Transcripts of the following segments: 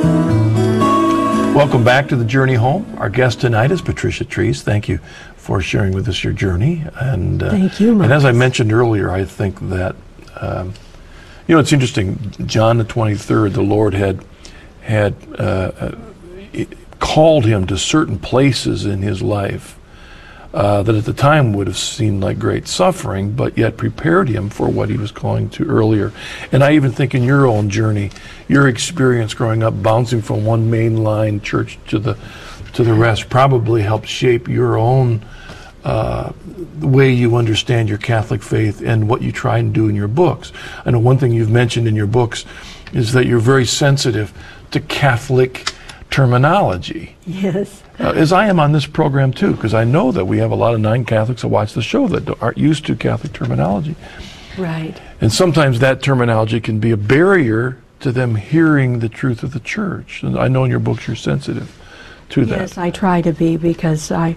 Welcome back to the Journey Home. Our guest tonight is Patricia Trees. Thank you for sharing with us your journey. And thank you, Marcus. And as I mentioned earlier, I think that it's interesting. John the 23rd, the Lord had called him to certain places in his life that at the time would have seemed like great suffering, but yet prepared him for what he was calling to earlier. And I even think in your own journey, your experience growing up, bouncing from one mainline church to the rest, probably helped shape your own the way you understand your Catholic faith and what you try and do in your books. I know one thing you've mentioned in your books is that you're very sensitive to Catholic terminology. Yes. As I am on this program too, because I know that we have a lot of non-Catholics that watch the show that aren't used to Catholic terminology. Right. And sometimes that terminology can be a barrier to them hearing the truth of the church. And I know in your books you're sensitive to that. Yes, I try to be, because I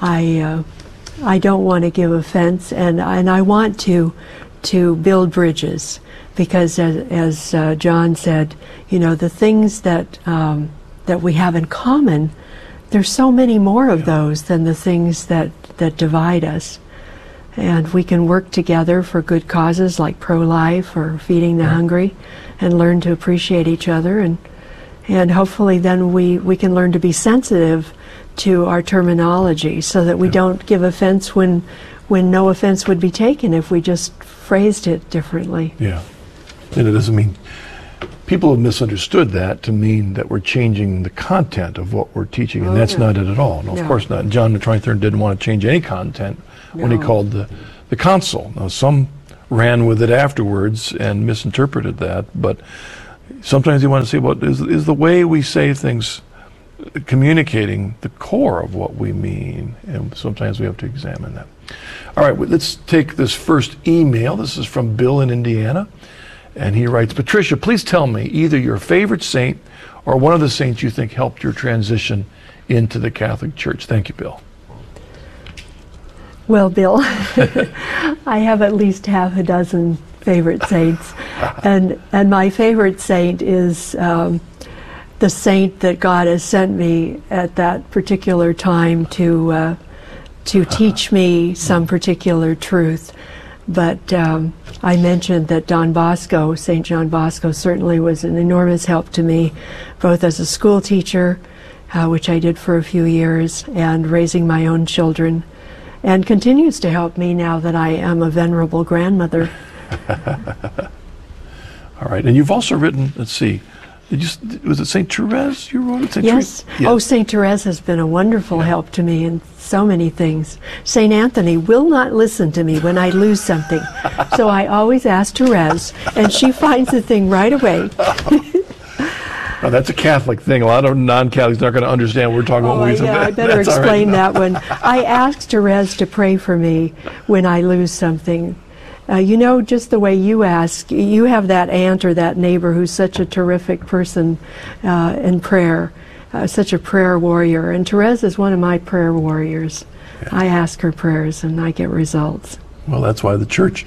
don't want to give offense, and I want to build bridges, because as John said, the things that we have in common, there's so many more of those than the things that divide us. And we can work together for good causes like pro-life or feeding the hungry, and learn to appreciate each other, and hopefully then we can learn to be sensitive to our terminology, so that we don't give offense when no offense would be taken if we just phrased it differently. Yeah. And it doesn't mean, people have misunderstood that to mean that we're changing the content of what we're teaching, and that's not it at all. No, of course not. John the 23rd didn't want to change any content when he called the council. Now, some ran with it afterwards and misinterpreted that, but sometimes you want to say, well, is the way we say things communicating the core of what we mean? And sometimes we have to examine that. All right, well, let's take this first email. This is from Bill in Indiana. And he writes, Patricia, please tell me either your favorite saint or one of the saints you think helped your transition into the Catholic Church. Thank you, Bill. Well, Bill, I have at least half a dozen favorite saints. And my favorite saint is the saint that God has sent me at that particular time to teach me some particular truth. But I mentioned that Don Bosco, St. John Bosco, certainly was an enormous help to me, both as a school teacher, which I did for a few years, and raising my own children, and continues to help me now that I am a venerable grandmother. All right, and you've also written, let's see, was it St. Therese you wrote? Yes. Oh, St. Therese has been a wonderful help to me in so many things. St. Anthony will not listen to me when I lose something. So I always ask Therese, and she finds the thing right away. Now, that's a Catholic thing. A lot of non-Catholics aren't going to understand what we're talking about. Yeah, I better explain that one. I asked Therese to pray for me when I lose something. Just the way you ask, you have that aunt or that neighbor who's such a terrific person in prayer, such a prayer warrior. And Therese is one of my prayer warriors. Yeah. I ask her prayers and I get results. Well, that's why the church,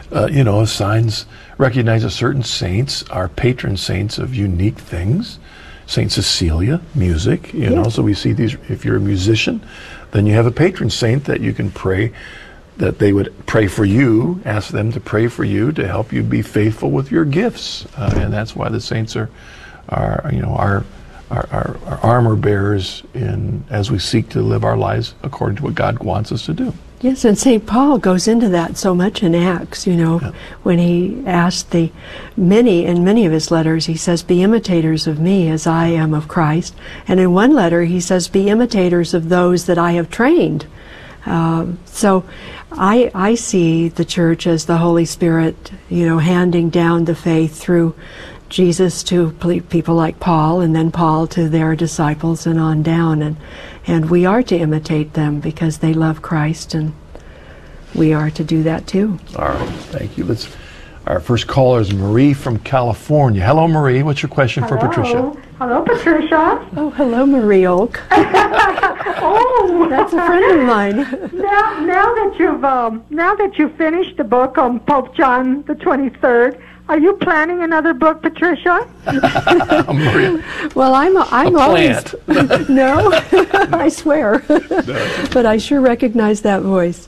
recognizes certain saints are patron saints of unique things. St. Cecilia, music, so we see these. If you're a musician, then you have a patron saint that you can pray, that they would pray for you, ask them to pray for you to help you be faithful with your gifts. And that's why the saints are our armor bearers as we seek to live our lives according to what God wants us to do. Yes, and St. Paul goes into that so much in Acts, when he asked in many of his letters, he says, be imitators of me as I am of Christ. And in one letter, he says, be imitators of those that I have trained. So I see the church as the Holy Spirit, handing down the faith through Jesus to people like Paul, and then Paul to their disciples and on down. And we are to imitate them because they love Christ, and we are to do that too. All right, thank you. Our first caller is Marie from California. Hello, Marie. What's your question for Patricia? Hello, Patricia. Oh, hello, Marie Oak. Oh, that's a friend of mine. Now that you've finished the book on Pope John the 23rd, Are you planning another book, Patricia? Maria. Well, I'm always plant. no, I swear, but I sure recognize that voice.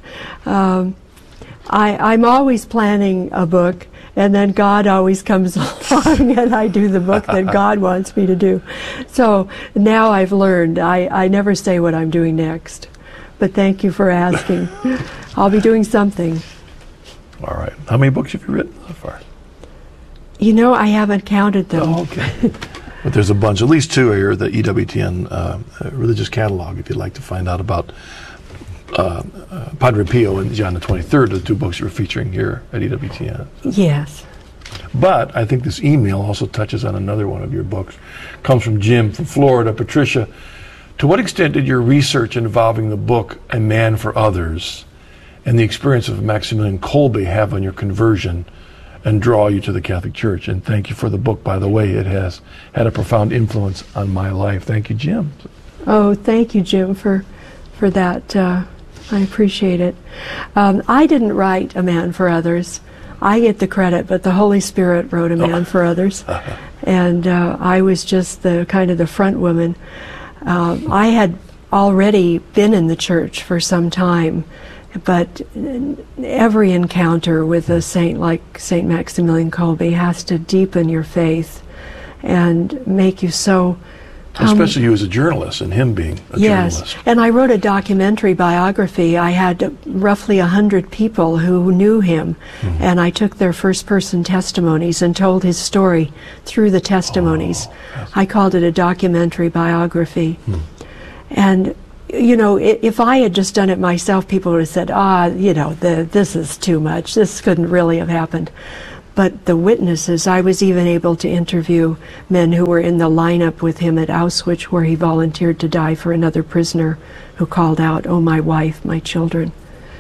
I'm always planning a book, and then God always comes along, and I do the book that God wants me to do. So now I've learned I never say what I'm doing next. But thank you for asking. I'll be doing something. All right. How many books have you written so far? You know, I haven't counted them. Oh, okay. But there's a bunch, at least two here, the EWTN religious catalog, if you'd like to find out about Padre Pio and John the 23rd, the two books you're featuring here at EWTN. Yes. But I think this email also touches on another one of your books. Comes from Jim from Florida. Patricia, to what extent did your research involving the book A Man for Others and the experience of Maximilian Kolbe have on your conversion and draw you to the Catholic Church? And thank you for the book, by the way. It has had a profound influence on my life. Thank you, Jim. Oh, thank you, Jim, for that. I appreciate it. I didn't write A Man for Others. I get the credit, but the Holy Spirit wrote A Man for Others. And I was just the kind of the front woman. I had already been in the church for some time, but every encounter with a saint like St. Maximilian Kolbe has to deepen your faith and make you so... Especially you as a journalist and him being a journalist. Yes, and I wrote a documentary biography. I had roughly 100 people who knew him, and I took their first-person testimonies and told his story through the testimonies. I called it a documentary biography. And you know, if I had just done it myself, people would have said, you know, this is too much. This couldn't really have happened. But the witnesses, I was even able to interview men who were in the lineup with him at Auschwitz, where he volunteered to die for another prisoner who called out, "Oh, my wife, my children."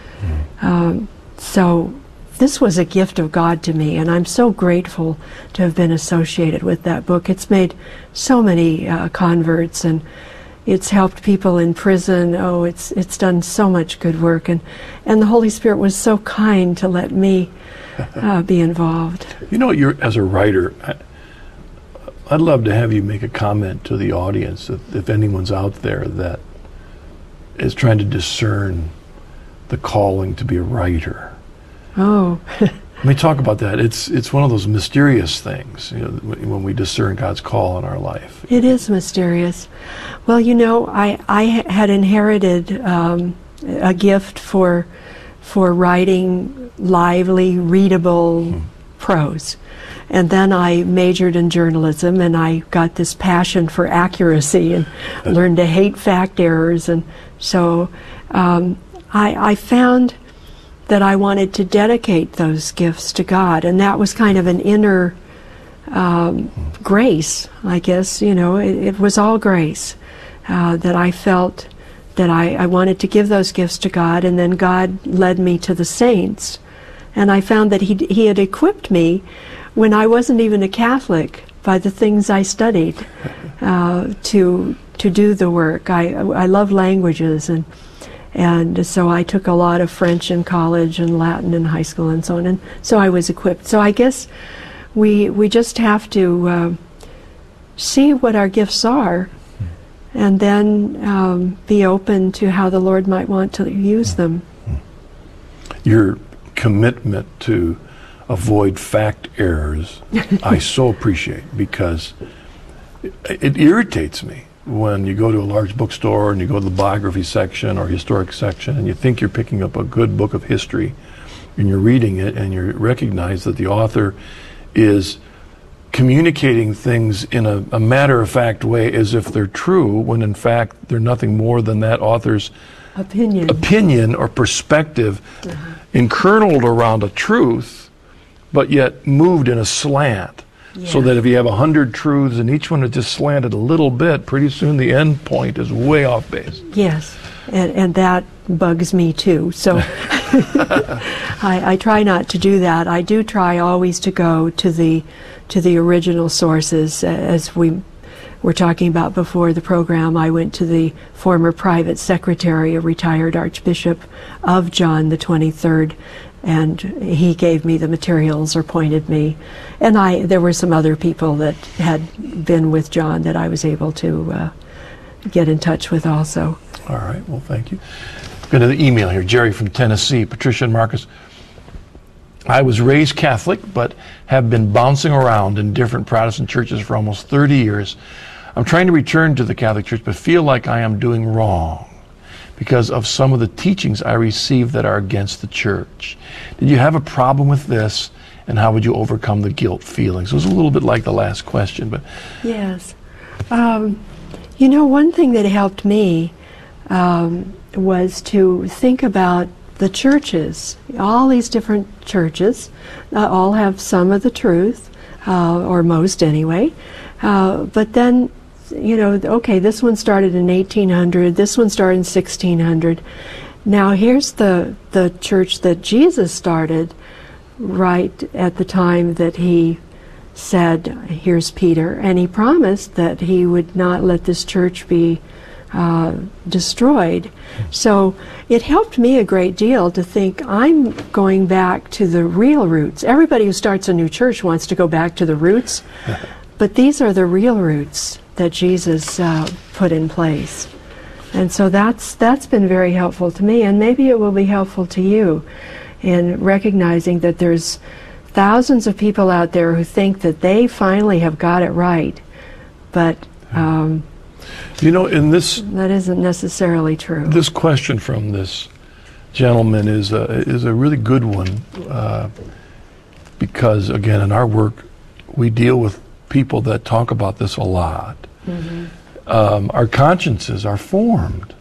So this was a gift of God to me, and I'm so grateful to have been associated with that book. It's made so many converts, and it's helped people in prison. Oh, it's done so much good work, and the Holy Spirit was so kind to let me be involved. You know, as a writer, I'd love to have you make a comment to the audience, if anyone's out there that is trying to discern the calling to be a writer. Oh. Let me talk about that. It's one of those mysterious things, you know, when we discern God's call in our life. It is mysterious. Well, you know, I had inherited a gift for writing lively, readable prose. And then I majored in journalism, and I got this passion for accuracy and learned to hate fact errors. And so I found that I wanted to dedicate those gifts to God, and that was kind of an inner grace, I guess. You know, it was all grace that I felt that I wanted to give those gifts to God, and then God led me to the saints. And I found that He had equipped me when I wasn't even a Catholic by the things I studied to do the work. I love languages, and so I took a lot of French in college and Latin in high school and so on, and so I was equipped. So I guess we just have to see what our gifts are, and then be open to how the Lord might want to use them. Your commitment to avoid fact errors, I so appreciate, because it irritates me when you go to a large bookstore and you go to the biography section or historic section and you think you're picking up a good book of history and you're reading it and you recognize that the author is communicating things in a matter-of-fact way as if they're true, when in fact they're nothing more than that author's opinion or perspective, enkerneled around a truth, but yet moved in a slant. So that if you have 100 truths and each one is just slanted a little bit, pretty soon the end point is way off base. Yes, and that bugs me too. So I try not to do that. I do try always to go to the original sources, as we were talking about before the program, I went to the former private secretary, a retired Archbishop of John the 23rd, and he gave me the materials or pointed me. And there were some other people that had been with John that I was able to get in touch with also. All right, well, thank you. Got an email here, Jerry from Tennessee. Patricia and Marcus, I was raised Catholic, but have been bouncing around in different Protestant churches for almost 30 years. I'm trying to return to the Catholic Church, but feel like I am doing wrong because of some of the teachings I received that are against the church. Did you have a problem with this, and how would you overcome the guilt feelings? It was a little bit like the last question, but... Yes. You know, one thing that helped me was to think about the churches. All these different churches all have some of the truth, or most anyway. But then, you know, okay, this one started in 1800, this one started in 1600. Now here's the church that Jesus started right at the time that he said, here's Peter, and he promised that he would not let this church be destroyed. So it helped me a great deal to think I'm going back to the real roots. Everybody who starts a new church wants to go back to the roots, but these are the real roots that Jesus put in place. And so that's been very helpful to me, and maybe it will be helpful to you in recognizing that there's thousands of people out there who think that they finally have got it right, but you know, in this... that isn't necessarily true. This question from this gentleman is a really good one because, again, in our work, we deal with people that talk about this a lot. Mm-hmm. Our consciences are formed,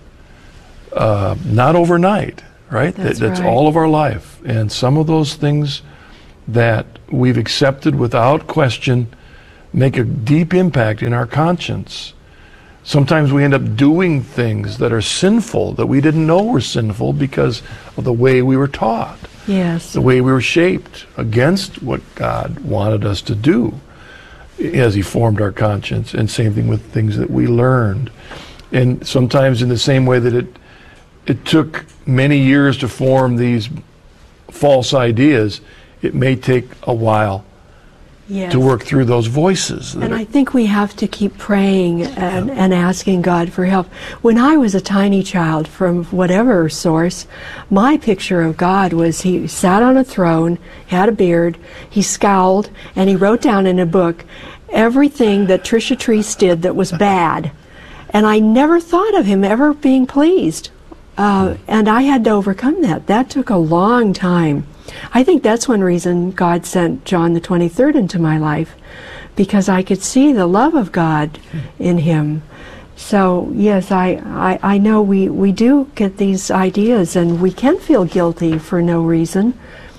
not overnight, right? That's right. All of our life. And some of those things that we've accepted without question make a deep impact in our conscience. Sometimes we end up doing things that are sinful, that we didn't know were sinful because of the way we were taught. Yes. The way we were shaped against what God wanted us to do as he formed our conscience, and same thing with things that we learned. And sometimes in the same way that it took many years to form these false ideas, it may take a while Yes. to work through those voices. And I think we have to keep praying and asking God for help. When I was a tiny child, from whatever source, my picture of God was he sat on a throne, had a beard, he scowled, and he wrote down in a book everything that Tricia Treese did that was bad. And I never thought of him ever being pleased. And I had to overcome that. That took a long time. I think that's one reason God sent John the 23rd into my life, because I could see the love of God in him. So yes, I know we do get these ideas, and we can feel guilty for no reason,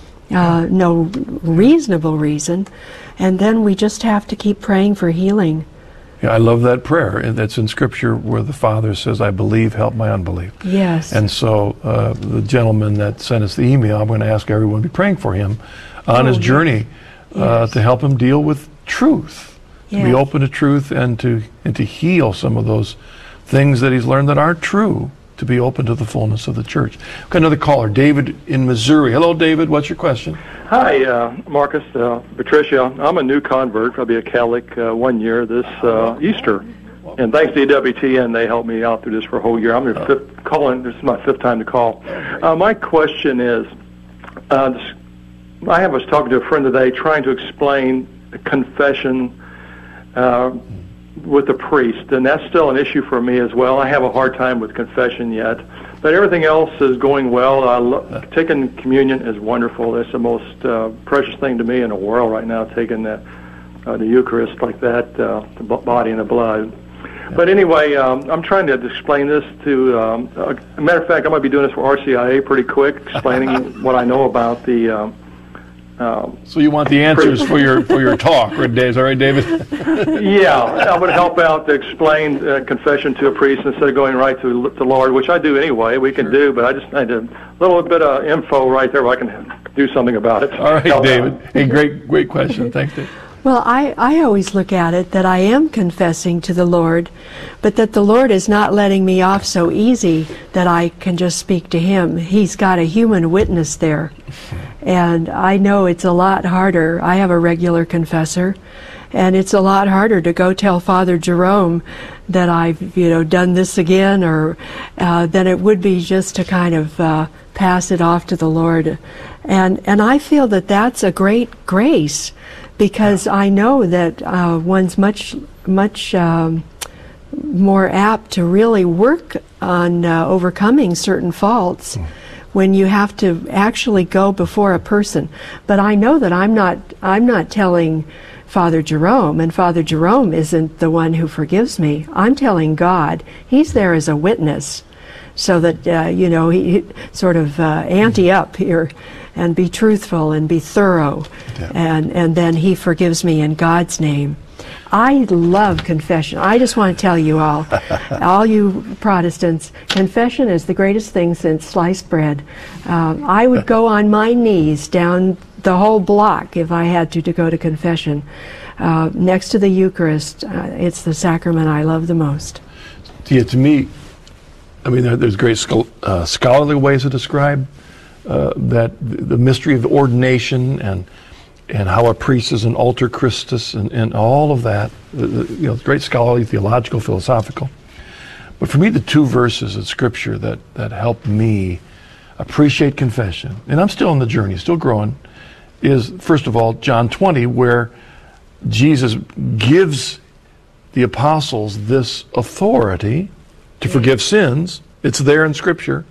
no reasonable reason, and then we just have to keep praying for healing. Yeah, I love that prayer, and that's in Scripture where the Father says, I believe, help my unbelief. Yes. And so the gentleman that sent us the email, I'm going to ask everyone to be praying for him on his journey to help him deal with truth, to be open to truth, and to heal some of those things that he's learned that aren't true, to be open to the fullness of the church. We've got another caller, David in Missouri. Hello, David. What's your question? Hi, Marcus, Patricia. I'm a new convert. I'll be a Catholic 1 year this Easter. And thanks to EWTN, they helped me out through this for a whole year. I'm your fifth calling. This is my fifth time to call. My question is, I was talking to a friend today trying to explain confession with a priest, and that's still an issue for me as well. I have a hard time with confession yet. But everything else is going well. Taking communion is wonderful. It's the most precious thing to me in the world right now, taking the Eucharist like that, the body and the blood. But anyway, I'm trying to explain this to, a matter of fact, I'm going to be doing this for RCIA pretty quick, explaining what I know about the... so you want the answers for your talk, right, Dave? Is that right, David? Yeah, I would help out to explain confession to a priest instead of going right to the Lord, which I do anyway. We can do, but I just need a little bit of info right there where I can do something about it. All right, David. Hey, great question. Thanks, Dave. Well, I always look at it that I am confessing to the Lord, but that the Lord is not letting me off so easy that I can just speak to Him. He's got a human witness there. And I know it's a lot harder. I have a regular confessor, and it's a lot harder to go tell Father Jerome that I've, done this again, or than it would be just to kind of pass it off to the Lord. And I feel that that's a great grace, because I know that one's much more apt to really work on overcoming certain faults when you have to actually go before a person. But I know that I'm not telling Father Jerome, and Father Jerome isn't the one who forgives me. I'm telling God. He's there as a witness, so that he sort of ante up here and be truthful and be thorough. Yeah. And then He forgives me in God's name. I love confession. I just want to tell you all you Protestants, confession is the greatest thing since sliced bread. I would go on my knees down the whole block if I had to go to confession. Next to the Eucharist, it's the sacrament I love the most. Yeah, to me, I mean, there's great scholarly ways to describe that the mystery of ordination and how a priest is an alter Christus and all of that. Great scholarly, theological, philosophical. But for me, the two verses of Scripture that help me appreciate confession, and I'm still on the journey, still growing, is first of all John 20, where Jesus gives the apostles this authority to forgive sins. It's there in Scripture.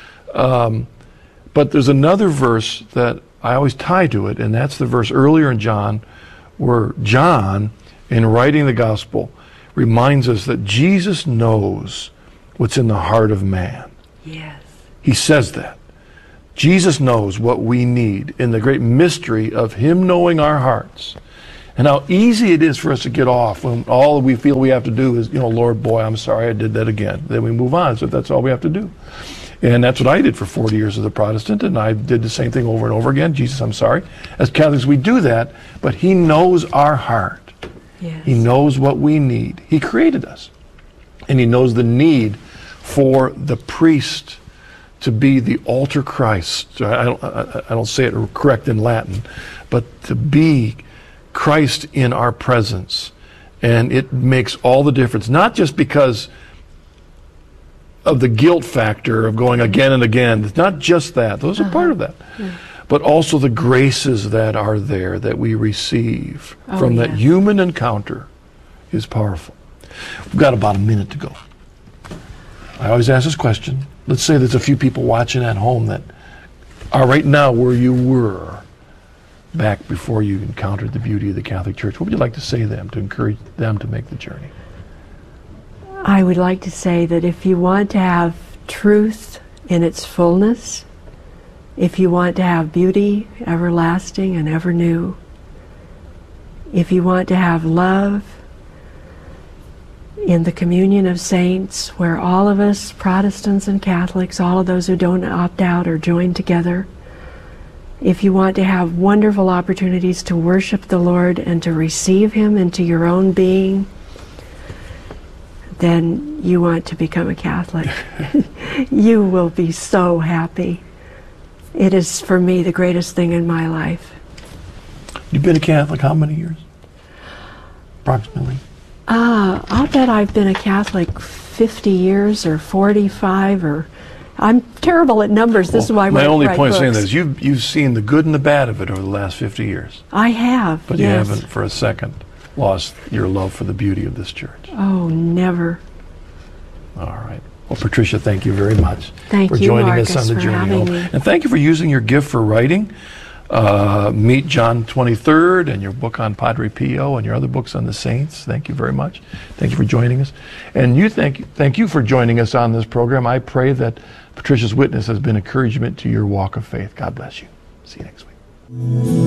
But there's another verse that I always tie to it, and that's the verse earlier in John, where John, in writing the gospel, reminds us that Jesus knows what's in the heart of man. Yes. He says that. Jesus knows what we need in the great mystery of Him knowing our hearts. And how easy it is for us to get off when all we feel we have to do is, Lord, boy, I'm sorry I did that again. Then we move on, so that's all we have to do. And that's what I did for 40 years as a Protestant, and I did the same thing over and over again. Jesus, I'm sorry. As Catholics, we do that, but He knows our heart. Yes. He knows what we need. He created us. And He knows the need for the priest to be the alter Christ. I don't say it correct in Latin, but to be Christ in our presence. And it makes all the difference, not just because of the guilt factor of going again and again. It's not just that. Those are part of that. Yeah. But also the graces that are there that we receive from that human encounter is powerful. We've got about a minute to go. I always ask this question. Let's say there's a few people watching at home that are right now where you were back before you encountered the beauty of the Catholic Church. What would you like to say to them to encourage them to make the journey? I would like to say that if you want to have truth in its fullness, if you want to have beauty everlasting and ever new, if you want to have love in the communion of saints, where all of us, Protestants and Catholics, all of those who don't opt out are joined together, if you want to have wonderful opportunities to worship the Lord and to receive Him into your own being, then you want to become a Catholic. You will be so happy. It is, for me, the greatest thing in my life. You've been a Catholic how many years? Approximately? I'll bet I've been a Catholic 50 years or 45 or... I'm terrible at numbers. This is why I write books. My only point of saying that is you've seen the good and the bad of it over the last 50 years. I have, but yes. You haven't for a second lost your love for the beauty of this church. Oh, never. All right. Well, Patricia, thank you very much for joining Marcus, us on the journey home. Me. And thank you for using your gift for writing. Meet John 23rd and your book on Padre Pio and your other books on the saints. Thank you very much. Thank you for joining us. And thank you for joining us on this program. I pray that Patricia's witness has been encouragement to your walk of faith. God bless you. See you next week.